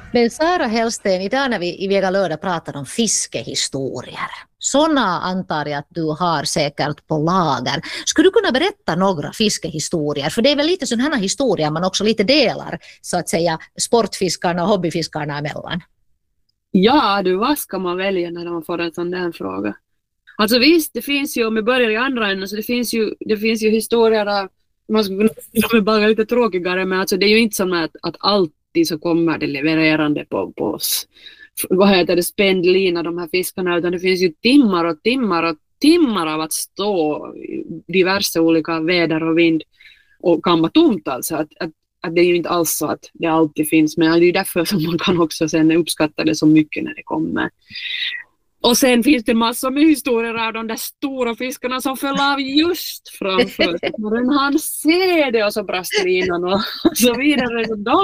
Men Sara Hellsten, idag när vi i Vega Lördag pratar om fiskehistorier, sådana antar jag att du har säkert på lager. Skulle du kunna berätta några fiskehistorier? För det är väl lite sådana här historier man också lite delar, så att säga, sportfiskarna och hobbyfiskarna emellan. Ja, du, vad ska man välja när man får en sån där fråga? Alltså visst, det finns ju, om vi börjar i andra änden, så det finns ju historier av, man skulle kunna bara lite tråkigare, men alltså det är ju inte som att alltid så kommer det levererande på oss. Vad heter det, spänd lina, de här fiskarna, utan det finns ju timmar och timmar och timmar av att stå i diverse olika väder och vind och kamma tomt, alltså att det är ju inte alls så att det alltid finns, men det är ju därför som man kan också sen uppskatta det så mycket när det kommer. Och sen finns det massor med historier av de där stora fiskarna som föll av just framför. När han ser det och så brast linan och så vidare. Så de